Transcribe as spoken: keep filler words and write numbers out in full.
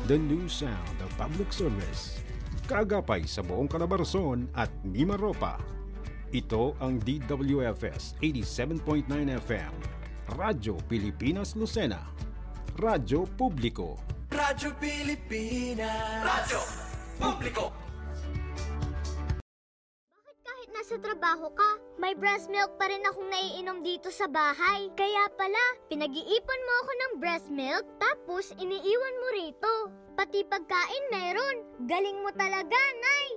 the new sound of public service. Kaagapay sa buong Calabarzon at Mimaropa. Ito ang D W F S eighty-seven point nine F M, Radyo Pilipinas Lucena, Radyo Publiko. Radyo Pilipinas, Radyo Publiko. Bakit kahit nasa trabaho ka, may breast milk pa rin akong naiinom dito sa bahay? Kaya pala, pinag-iipon mo ako ng breast milk, tapos iniiwan mo rito. Pati pagkain meron. Galing mo talaga, Nay!